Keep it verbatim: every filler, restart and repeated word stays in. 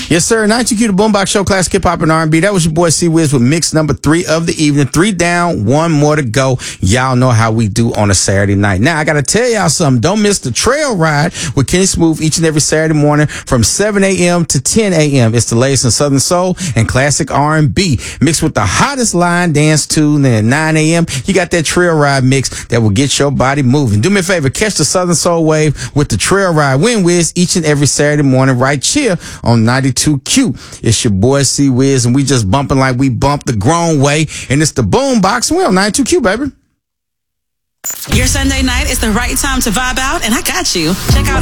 Yes, sir. ninety-two Q, the Boombox Show, classic hip hop and R and B. That was your boy C Wiz with mix number three of the evening. Three down, one more to go. Y'all know how we do on a Saturday night. Now, I got to tell y'all something. Don't miss the trail ride with Kenny Smooth each and every Saturday morning from seven a.m. to ten a.m. It's the latest in Southern Soul and classic R and B mixed with the hottest line dance tune. Then at nine a.m., you got that trail ride mix that will get your body moving. Do me a favor. Catch the Southern Soul wave with the trail ride Win Wiz each and every Saturday morning right here on ninety-two Q. It's your boy C Wiz, and we just bumping like we bump the grown way, and it's the Boombox, and we on ninety-two Q, baby. Your Sunday night is the right time to vibe out, and I got you. Check out